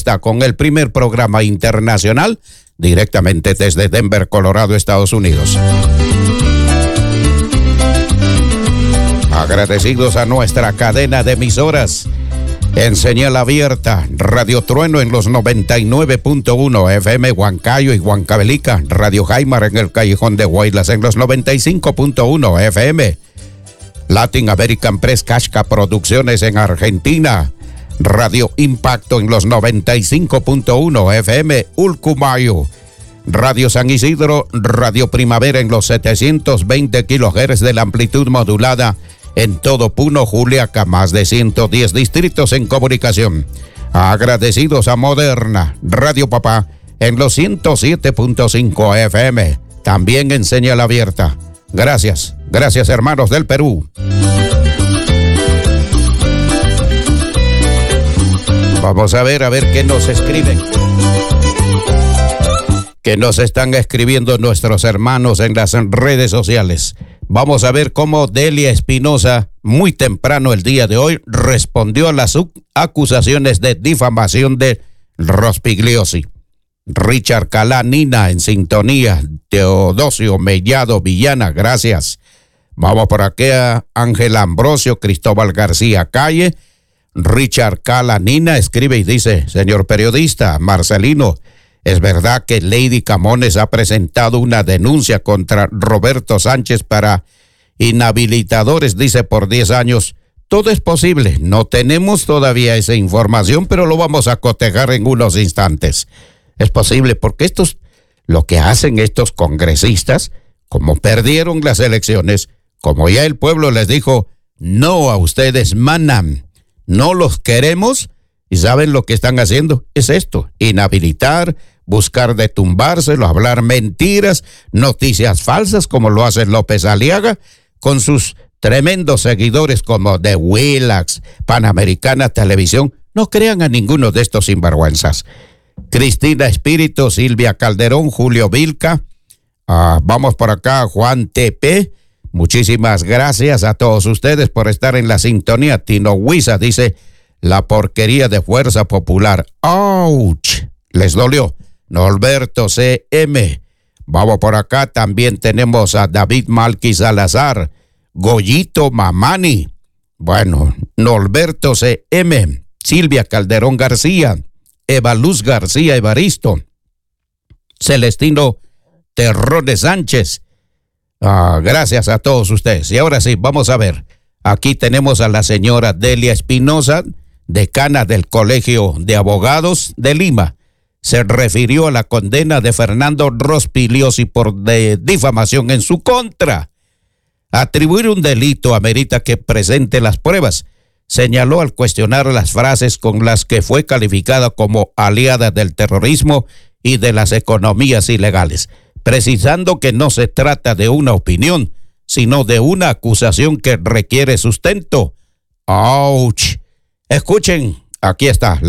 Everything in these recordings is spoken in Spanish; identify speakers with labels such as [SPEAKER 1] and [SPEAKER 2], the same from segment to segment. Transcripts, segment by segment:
[SPEAKER 1] está con el primer programa internacional directamente desde Denver, Colorado, Estados Unidos. Agradecidos a nuestra cadena de emisoras en señal abierta, Radio Trueno en los 99.1 FM Huancayo y Huancavelica, Radio Jaimar en el Callejón de Huaylas en los 95.1 FM, Latin American Press Casca Producciones en Argentina, Radio Impacto en los 95.1 FM Ulcumayo, Radio San Isidro, Radio Primavera en los 720 kHz de la amplitud modulada en todo Puno, Juliaca, más de 110 distritos en comunicación. Agradecidos a Moderna, Radio Papá, en los 107.5 FM, también en señal abierta. Gracias, gracias hermanos del Perú. Vamos a ver qué nos escriben. Que nos están escribiendo nuestros hermanos en las redes sociales. Vamos a ver cómo Delia Espinosa, muy temprano el día de hoy, respondió a las acusaciones de difamación de Rospigliosi. Richard Calá, Nina, en sintonía. Teodosio Mellado Villana, gracias. Vamos por aquí a Ángel Ambrosio, Cristóbal García Calle. Richard Calá, Nina, escribe y dice: señor periodista Marcelino, ¿es verdad que Lady Camones ha presentado una denuncia contra Roberto Sánchez para inhabilitadores, dice, por 10 años? Todo es posible. No tenemos todavía esa información, pero lo vamos a cotejar en unos instantes. Es posible porque lo que hacen estos congresistas, como perdieron las elecciones, como ya el pueblo les dijo, no a ustedes manan, no los queremos, y saben lo que están haciendo, es esto: inhabilitar, buscar de tumbárselo, hablar mentiras, noticias falsas, como lo hace López Aliaga, con sus tremendos seguidores como The Willax, Panamericana Televisión. No crean a ninguno de estos sinvergüenzas. Cristina Espíritu, Silvia Calderón, Julio Vilca, vamos por acá, Juan TP, muchísimas gracias a todos ustedes por estar en la sintonía. Tino Huiza dice: la porquería de Fuerza Popular. ¡Auch! Les dolió. Norberto CM. Vamos por acá, también tenemos a David Malqui Salazar, Goyito Mamani. Bueno, Norberto CM, Silvia Calderón García, Eva Luz García Evaristo, Celestino Terrones Sánchez. Gracias a todos ustedes. Y ahora sí, vamos a ver. Aquí tenemos a la señora Delia Espinosa, decana del Colegio de Abogados de Lima. Se refirió a la condena de Fernando Rospigliosi por difamación en su contra. Atribuir un delito amerita que presente las pruebas, señaló al cuestionar las frases con las que fue calificada como aliada del terrorismo y de las economías ilegales, precisando que no se trata de una opinión, sino de una acusación que requiere sustento. ¡Auch! Escuchen, aquí está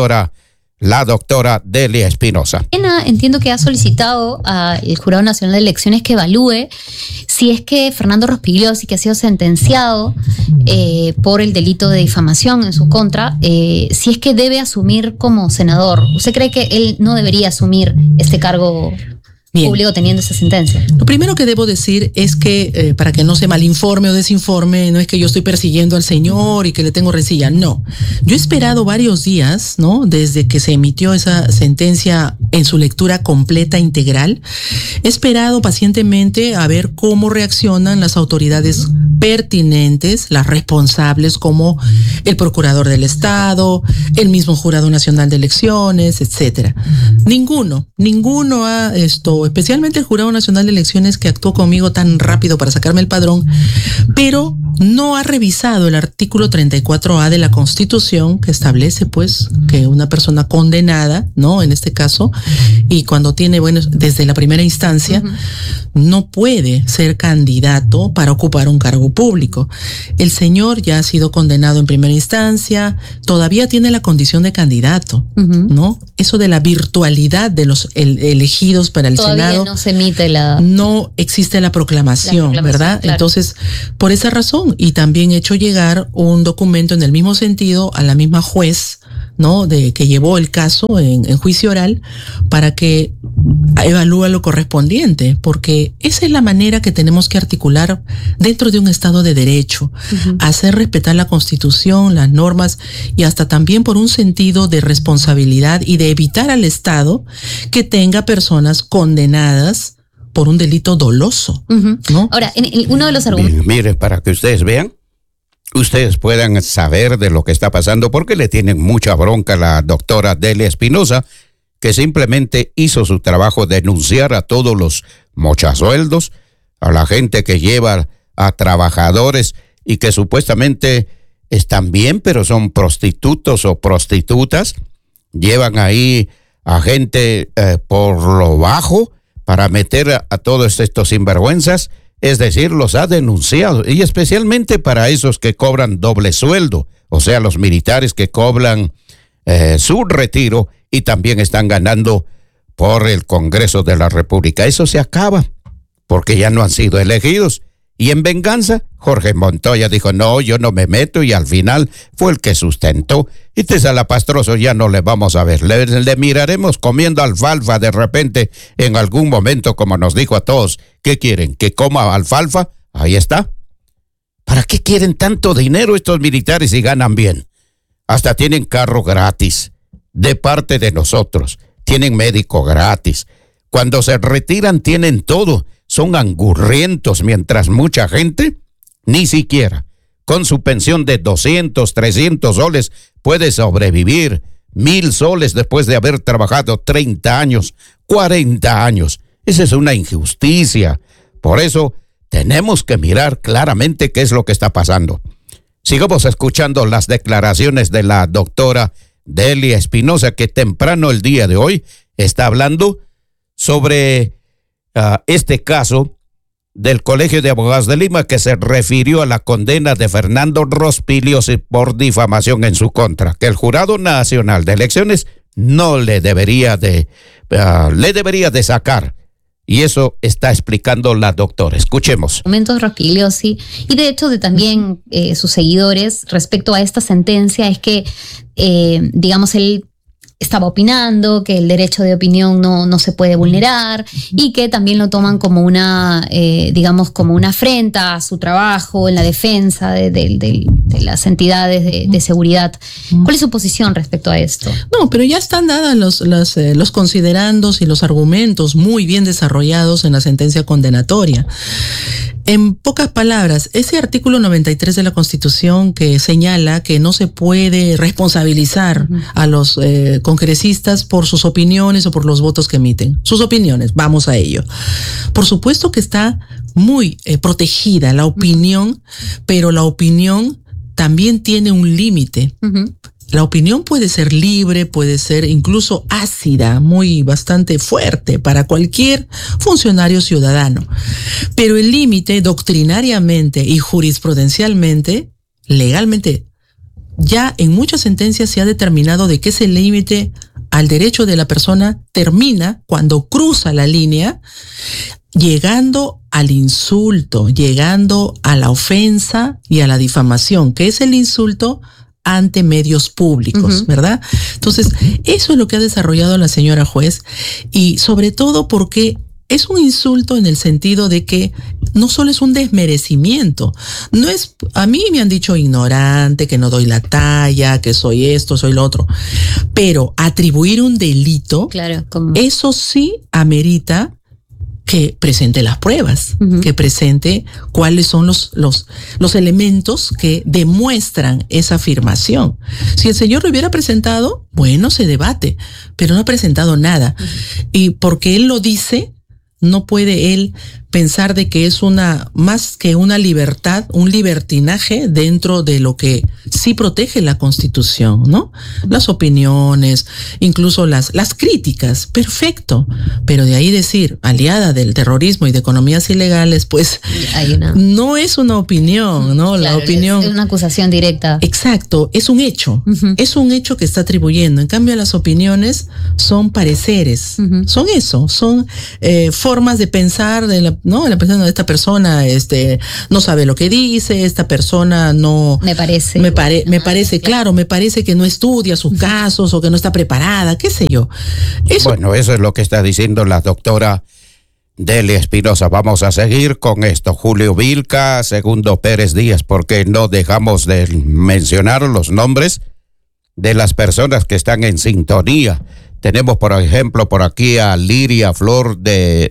[SPEAKER 1] la doctora Delia Espinosa.
[SPEAKER 2] Entiendo que ha solicitado al Jurado Nacional de Elecciones que evalúe si es que Fernando Rospigliosi, que ha sido sentenciado por el delito de difamación en su contra, si es que debe asumir como senador. ¿Usted cree que él no debería asumir este cargo público teniendo esa sentencia?
[SPEAKER 3] Lo primero que debo decir es que, para que no se malinforme o desinforme, no es que yo estoy persiguiendo al señor y que le tengo rencilla, no. Yo he esperado varios días, ¿no?, desde que se emitió esa sentencia en su lectura completa, integral. He esperado pacientemente a ver cómo reaccionan las autoridades pertinentes, las responsables, como el Procurador del Estado, el mismo Jurado Nacional de Elecciones, etcétera. Ninguno ha especialmente el Jurado Nacional de Elecciones, que actuó conmigo tan rápido para sacarme el padrón, pero no ha revisado el artículo 34A de la Constitución, que establece pues que una persona condenada, ¿no?, en este caso, y cuando tiene, desde la primera instancia, no puede ser candidato para ocupar un cargo cargo público. El señor ya ha sido condenado en primera instancia, todavía tiene la condición de candidato, ¿no? Eso de la virtualidad de los elegidos para el
[SPEAKER 2] todavía
[SPEAKER 3] Senado.
[SPEAKER 2] No se emite
[SPEAKER 3] no existe la proclamación, ¿verdad?
[SPEAKER 2] Claro.
[SPEAKER 3] Entonces, por esa razón, y también he hecho llegar un documento en el mismo sentido a la misma juez, ¿no? Que llevó el caso en juicio oral para que evalúe lo correspondiente, porque esa es la manera que tenemos que articular dentro de un Estado de Derecho, hacer respetar la Constitución, las normas y hasta también por un sentido de responsabilidad y de evitar al Estado que tenga personas condenadas por un delito doloso, ¿no?
[SPEAKER 2] Ahora, uno de los argumentos...
[SPEAKER 1] Mire, para que ustedes vean, ustedes puedan saber de lo que está pasando, porque le tienen mucha bronca a la doctora Delia Espinosa, que simplemente hizo su trabajo, denunciar a todos los mochasueldos, a la gente que lleva a trabajadores y que supuestamente están bien, pero son prostitutos o prostitutas, llevan ahí a gente por lo bajo para meter a todos estos sinvergüenzas. Es decir, los ha denunciado, y especialmente para esos que cobran doble sueldo, o sea, los militares que cobran su retiro y también están ganando por el Congreso de la República. Eso se acaba, porque ya no han sido elegidos. Y en venganza, Jorge Montoya dijo, no, yo no me meto, y al final fue el que sustentó. Y te Salapastroso ya no le vamos a ver. Le miraremos comiendo alfalfa de repente en algún momento, como nos dijo a todos. ¿Qué quieren? ¿Que coma alfalfa? Ahí está. ¿Para qué quieren tanto dinero estos militares si ganan bien? Hasta tienen carro gratis de parte de nosotros. Tienen médico gratis. Cuando se retiran tienen todo. Son angurrientos, mientras mucha gente ni siquiera con su pensión de 200, 300 soles puede sobrevivir. 1,000 soles después de haber trabajado 30 años, 40 años. Esa es una injusticia. Por eso tenemos que mirar claramente qué es lo que está pasando. Sigamos escuchando las declaraciones de la doctora Delia Espinosa, que temprano el día de hoy está hablando sobre este caso del Colegio de Abogados de Lima, que se refirió a la condena de Fernando Rospigliosi por difamación en su contra, que el Jurado Nacional de Elecciones no le debería de sacar. Y eso está explicando la doctora. Escuchemos.
[SPEAKER 2] Momentos Rospigliosi y de hecho de también sus seguidores respecto a esta sentencia es que, digamos, él estaba opinando que el derecho de opinión no se puede vulnerar y que también lo toman como una, digamos, como una afrenta a su trabajo en la defensa de las entidades de seguridad. ¿Cuál es su posición respecto a esto?
[SPEAKER 3] No, pero ya están dadas los considerandos y los argumentos muy bien desarrollados en la sentencia condenatoria. En pocas palabras, ese artículo 93 de la Constitución que señala que no se puede responsabilizar a los congresistas por sus opiniones o por los votos que emiten. Sus opiniones, vamos a ello. Por supuesto que está muy protegida la opinión, pero la opinión también tiene un límite. La opinión puede ser libre, puede ser incluso ácida, bastante fuerte para cualquier funcionario ciudadano. Pero el límite doctrinariamente y jurisprudencialmente, legalmente, ya en muchas sentencias se ha determinado de que ese límite al derecho de la persona termina cuando cruza la línea, llegando al insulto, llegando a la ofensa y a la difamación, que es el insulto ante medios públicos, ¿verdad? Entonces, eso es lo que ha desarrollado la señora juez, y sobre todo porque es un insulto en el sentido de que no solo es un desmerecimiento, no es, a mí me han dicho ignorante, que no doy la talla, que soy esto, soy lo otro, pero atribuir un delito,
[SPEAKER 2] claro,
[SPEAKER 3] eso sí amerita que presente las pruebas, que presente cuáles son los elementos que demuestran esa afirmación. Si el señor lo hubiera presentado, bueno, se debate, pero no ha presentado nada. Y porque él lo dice, no puede él pensar de que es más que una libertad, un libertinaje dentro de lo que sí protege la Constitución, ¿no? Las opiniones, incluso las críticas, perfecto. Pero de ahí decir, aliada del terrorismo y de economías ilegales, pues no es una opinión, ¿no?
[SPEAKER 2] Claro,
[SPEAKER 3] la opinión.
[SPEAKER 2] Es una acusación directa.
[SPEAKER 3] Exacto, es un hecho. Es un hecho que está atribuyendo. En cambio, las opiniones son pareceres. Son eso, son formas de pensar de la persona, esta persona no sabe lo que dice, esta persona no me parece que no estudia sus casos o que no está preparada, qué sé yo.
[SPEAKER 1] Bueno, eso es lo que está diciendo la doctora Delia Espinosa. Vamos a seguir con esto. Julio Vilca, Segundo Pérez Díaz, porque no dejamos de mencionar los nombres de las personas que están en sintonía. Tenemos, por ejemplo, por aquí a Liria Flor de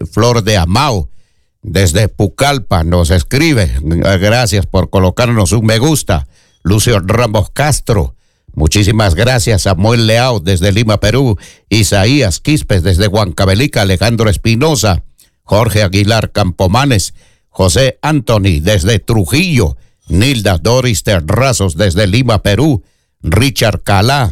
[SPEAKER 1] Amao, desde Pucallpa, nos escribe. Gracias por colocarnos un me gusta. Lucio Ramos Castro, muchísimas gracias. Samuel Leao, desde Lima, Perú. Isaías Quispes, desde Huancavelica. Alejandro Espinosa. Jorge Aguilar Campomanes. José Anthony, desde Trujillo. Nilda Doris Terrazos, desde Lima, Perú. Richard Calá.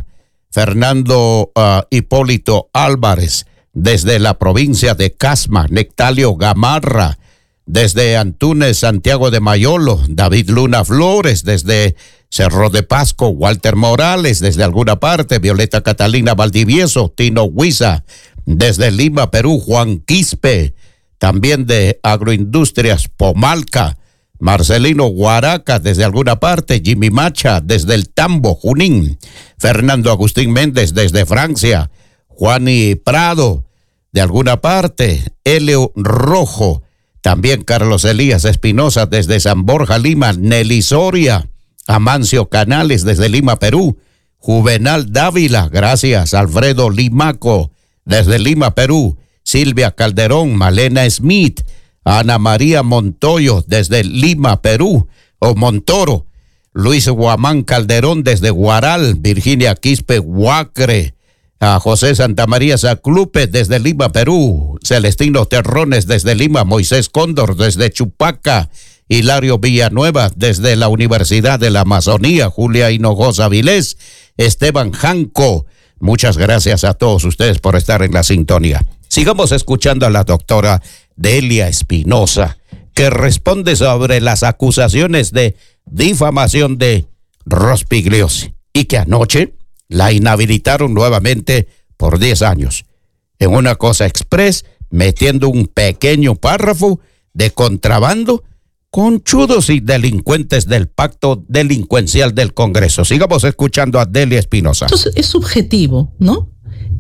[SPEAKER 1] Fernando Hipólito Álvarez, desde la provincia de Casma. Nectalio Gamarra, desde Antunes, Santiago de Mayolo. David Luna Flores, desde Cerro de Pasco. Walter Morales, desde alguna parte. Violeta Catalina Valdivieso. Tino Huiza, desde Lima, Perú. Juan Quispe, también de Agroindustrias Pomalca. Marcelino Guaraca, desde alguna parte. Jimmy Macha, desde el Tambo, Junín. Fernando Agustín Méndez, desde Francia. Juani Prado, de alguna parte. Helio Rojo, también Carlos Elías Espinosa, desde San Borja, Lima. Nelly Soria. Amancio Canales, desde Lima, Perú. Juvenal Dávila, gracias. Alfredo Limaco, desde Lima, Perú. Silvia Calderón. Malena Smith. Ana María Montoyo, desde Lima, Perú, o Montoro. Luis Guamán Calderón, desde Guaral. Virginia Quispe Huacre. A José Santamaría Zaclupe, desde Lima, Perú. Celestino Terrones, desde Lima. Moisés Cóndor, desde Chupaca. Hilario Villanueva, desde la Universidad de la Amazonía. Julia Hinojosa Vilés. Esteban Janco. Muchas gracias a todos ustedes por estar en la sintonía. Sigamos escuchando a la doctora Delia Espinosa, que responde sobre las acusaciones de difamación de Rospigliosi y que anoche la inhabilitaron nuevamente por 10 años. En una cosa express, metiendo un pequeño párrafo de contrabando con chudos y delincuentes del pacto delincuencial del Congreso. Sigamos escuchando a Delia Espinosa.
[SPEAKER 3] Entonces, es subjetivo, ¿no?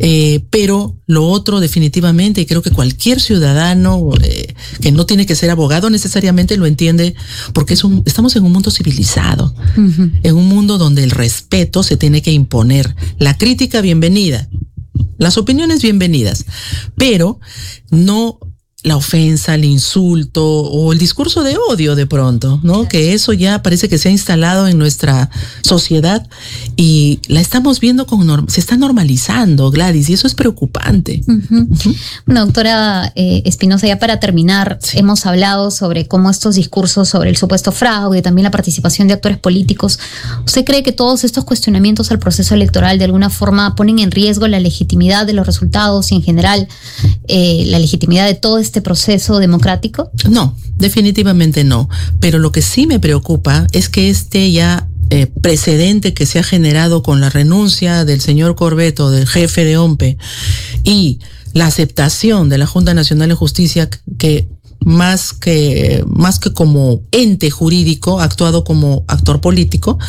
[SPEAKER 3] Pero lo otro definitivamente, y creo que cualquier ciudadano que no tiene que ser abogado necesariamente lo entiende, porque estamos en un mundo civilizado, en un mundo donde el respeto se tiene que imponer, la crítica bienvenida, las opiniones bienvenidas, pero no la ofensa, el insulto o el discurso de odio de pronto, ¿no? Que eso ya parece que se ha instalado en nuestra sociedad y la estamos viendo se está normalizando, Gladys, y eso es preocupante.
[SPEAKER 2] Bueno, doctora Espinosa, ya para terminar, hemos hablado sobre cómo estos discursos sobre el supuesto fraude, también la participación de actores políticos. ¿Usted cree que todos estos cuestionamientos al proceso electoral de alguna forma ponen en riesgo la legitimidad de los resultados y en general la legitimidad de todo este proceso democrático?
[SPEAKER 3] No, definitivamente no. Pero lo que sí me preocupa es que precedente que se ha generado con la renuncia del señor Corbeto, del jefe de OMPE, y la aceptación de la Junta Nacional de Justicia, que más que como ente jurídico, ha actuado como actor político,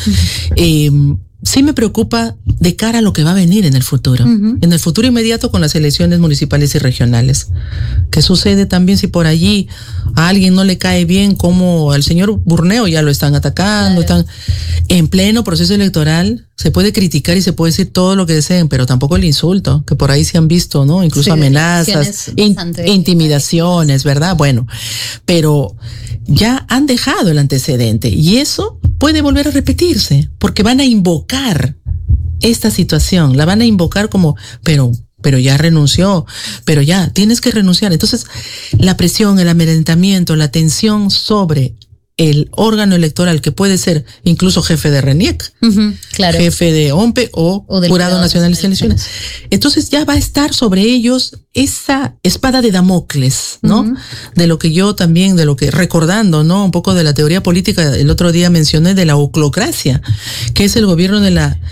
[SPEAKER 3] sí me preocupa de cara a lo que va a venir en el futuro. En el futuro inmediato con las elecciones municipales y regionales. ¿Qué sucede también si por allí a alguien no le cae bien, como al señor Burneo ya lo están atacando? Claro. Están en pleno proceso electoral. Se puede criticar y se puede decir todo lo que deseen, pero tampoco el insulto, que por ahí se han visto, ¿no? Incluso amenazas, intimidaciones, ¿verdad? Bueno, pero ya han dejado el antecedente y eso puede volver a repetirse, porque van a invocar esta situación, la van a invocar pero pero ya renunció, pero ya tienes que renunciar. Entonces, la presión, el amedrentamiento, la tensión sobre el órgano electoral, que puede ser incluso jefe de RENIEC,
[SPEAKER 2] claro,
[SPEAKER 3] jefe de OMPE o
[SPEAKER 2] del
[SPEAKER 3] Jurado Nacional de Elecciones. Entonces ya va a estar sobre ellos esa espada de Damocles, ¿no? De lo que yo también, recordando, ¿no? Un poco de la teoría política, el otro día mencioné de la oclocracia, que es el gobierno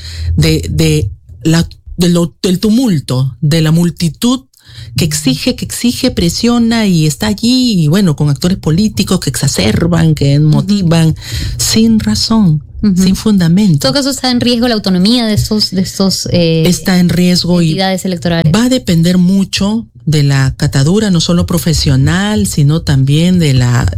[SPEAKER 3] del tumulto, de la multitud que exige, presiona y está allí, y bueno, con actores políticos que exacerban, que motivan, sin razón, sin fundamento.
[SPEAKER 2] En todo caso, está en riesgo la autonomía de estos
[SPEAKER 3] está en riesgo
[SPEAKER 2] entidades electorales.
[SPEAKER 3] Va a depender mucho de la catadura, no solo profesional, sino también de la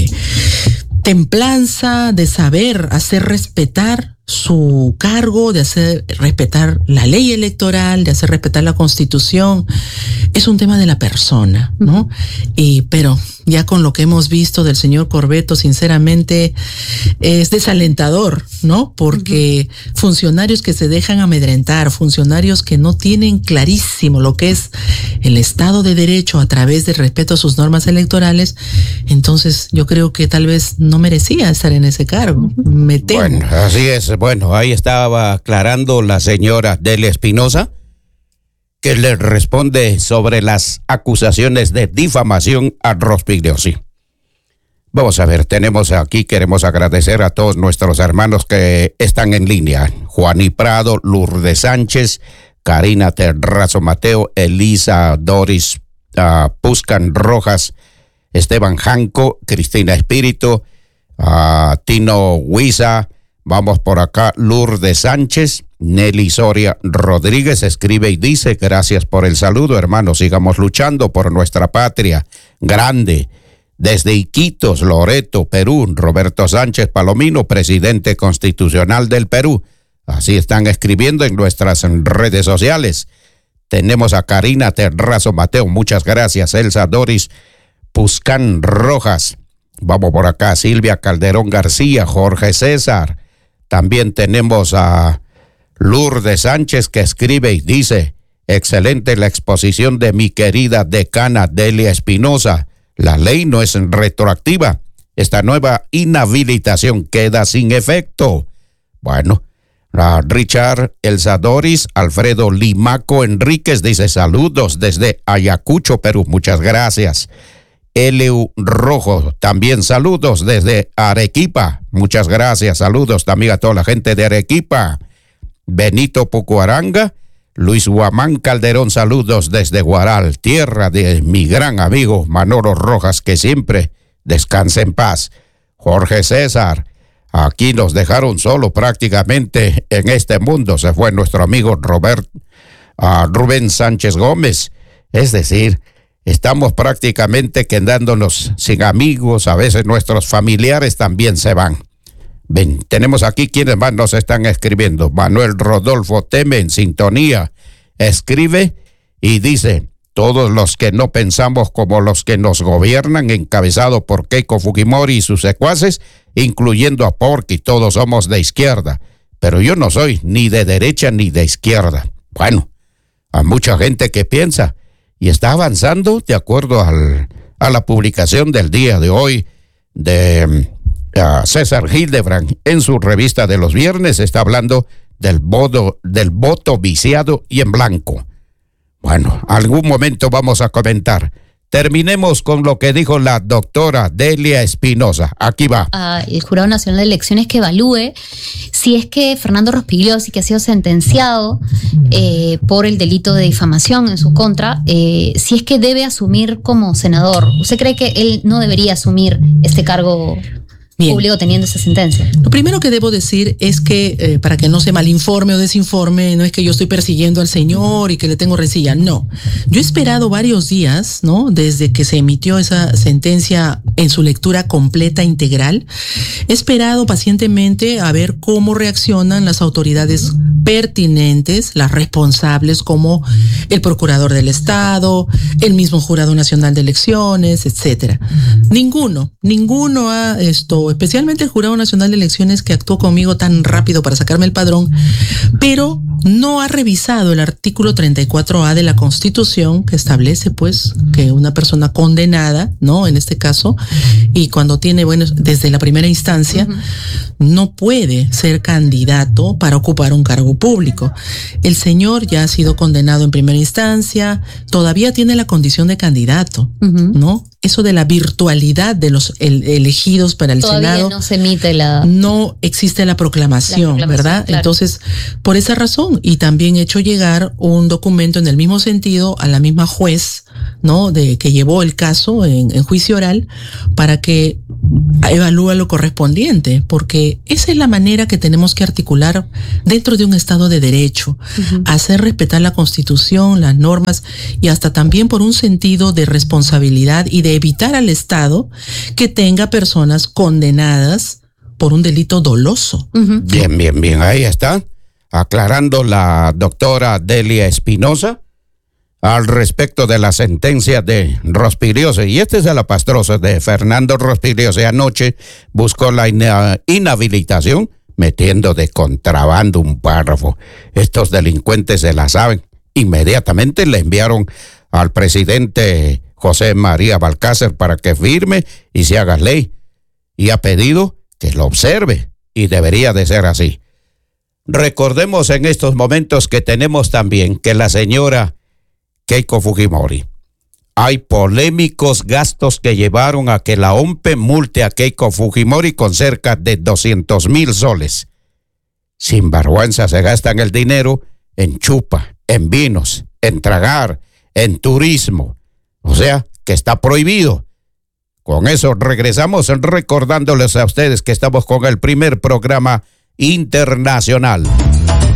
[SPEAKER 3] templanza, de saber hacer respetar su cargo, de hacer respetar la ley electoral, de hacer respetar la Constitución. Es un tema de la persona, ¿no? Pero ya con lo que hemos visto del señor Corbeto, sinceramente es desalentador, ¿no? Porque funcionarios que se dejan amedrentar, funcionarios que no tienen clarísimo lo que es el Estado de Derecho a través del respeto a sus normas electorales, entonces yo creo que tal vez no merecía estar en ese cargo. Me temo.
[SPEAKER 1] Bueno, así es. Bueno, ahí estaba aclarando la señora Delia Espinosa, que le responde sobre las acusaciones de difamación a Rospigliosi. Vamos a ver, queremos agradecer a todos nuestros hermanos que están en línea. Juaní Prado, Lourdes Sánchez, Karina Terrazo Mateo, Elisa Doris Puscan Rojas, Esteban Janco, Cristina Espíritu, Tino Huiza. Vamos por acá, Lourdes Sánchez, Nelly Soria Rodríguez escribe y dice: gracias por el saludo, hermanos, sigamos luchando por nuestra patria grande. Desde Iquitos, Loreto, Perú, Roberto Sánchez Palomino, presidente constitucional del Perú. Así están escribiendo en nuestras redes sociales. Tenemos a Karina Terrazo Mateo, muchas gracias. Elsa Doris Puscan Rojas. Vamos por acá, Silvia Calderón García, Jorge César. También tenemos a Lourdes Sánchez que escribe y dice: excelente la exposición de mi querida decana Delia Espinosa. La ley no es retroactiva. Esta nueva inhabilitación queda sin efecto. Bueno, Richard Elsa Doris, Alfredo Limaco Enríquez dice: saludos desde Ayacucho, Perú. Muchas gracias. Eleu Rojo, también saludos desde Arequipa. Muchas gracias. Saludos también a toda la gente de Arequipa. Benito Pucuaranga, Luis Guamán Calderón, saludos desde Guaral, tierra de mi gran amigo Manolo Rojas, que siempre descanse en paz. Jorge César, aquí nos dejaron solo prácticamente en este mundo. Se fue nuestro amigo Rubén Sánchez Gómez. Es decir, estamos prácticamente quedándonos sin amigos, a veces nuestros familiares también se van. Ven, tenemos aquí quienes más nos están escribiendo. Manuel Rodolfo Teme en sintonía, escribe y dice: todos los que no pensamos como los que nos gobiernan, encabezado por Keiko Fujimori y sus secuaces, incluyendo a Porky, todos somos de izquierda, pero yo no soy ni de derecha ni de izquierda. Bueno, hay mucha gente que piensa y está avanzando de acuerdo a la publicación del día de hoy de César Hildebrand en su revista de los viernes. Está hablando del voto viciado y en blanco. Bueno, algún momento vamos a comentar. Terminemos con lo que dijo la doctora Delia Espinosa. Aquí va.
[SPEAKER 2] El Jurado Nacional de Elecciones que evalúe si es que Fernando Rospigliosi, que ha sido sentenciado por el delito de difamación en su contra, si es que debe asumir como senador. ¿Usted cree que él no debería asumir este cargo público teniendo esa sentencia?
[SPEAKER 3] Lo primero que debo decir es que, para que no se malinforme o desinforme, no es que yo estoy persiguiendo al señor y que le tengo rencilla, no. Yo he esperado varios días, ¿no? Desde que se emitió esa sentencia en su lectura completa, integral. He esperado pacientemente a ver cómo reaccionan las autoridades pertinentes, las responsables, como el Procurador del Estado, el mismo Jurado Nacional de Elecciones, etcétera. Ninguno ha especialmente el Jurado Nacional de Elecciones, que actuó conmigo tan rápido para sacarme el padrón, pero no ha revisado el artículo 34A de la Constitución, que establece pues que una persona condenada, ¿no? En este caso, y cuando tiene, bueno, desde la primera instancia, no puede ser candidato para ocupar un cargo público. El señor ya ha sido condenado en primera instancia, todavía tiene la condición de candidato, ¿no? Eso de la virtualidad de los elegidos para el
[SPEAKER 2] todavía
[SPEAKER 3] Senado.
[SPEAKER 2] No se emite
[SPEAKER 3] no existe la proclamación, ¿verdad? Claro. Entonces, por esa razón, y también he hecho llegar un documento en el mismo sentido a la misma juez, ¿no? Que llevó el caso en juicio oral, para que evalúe lo correspondiente, porque esa es la manera que tenemos que articular dentro de un Estado de Derecho, hacer respetar la Constitución, las normas, y hasta también por un sentido de responsabilidad y de evitar al Estado que tenga personas condenadas por un delito doloso.
[SPEAKER 1] Bien, ahí está, aclarando la doctora Delia Espinosa al respecto de la sentencia de Rospigliosi. Y este es de la Pastrosa de Fernando Rospigliosi. Anoche buscó la inhabilitación metiendo de contrabando un párrafo. Estos delincuentes se la saben. Inmediatamente le enviaron al presidente José María Balcácer para que firme y se haga ley. Y ha pedido que lo observe, y debería de ser así. Recordemos en estos momentos que tenemos también que la señora Keiko Fujimori, hay polémicos gastos que llevaron a que la OMPE multe a Keiko Fujimori con cerca de 200,000 soles. Sin vergüenza se gastan el dinero en chupa, en vinos, en tragar, en turismo. O sea, que está prohibido. Con eso regresamos recordándoles a ustedes que estamos con el primer programa internacional.